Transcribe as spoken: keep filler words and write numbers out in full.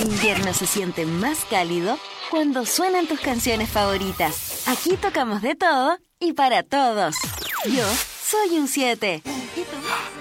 invierno se siente más cálido cuando suenan tus canciones favoritas. Aquí tocamos de todo y para todos. Yo soy un siete. ¿Y tú?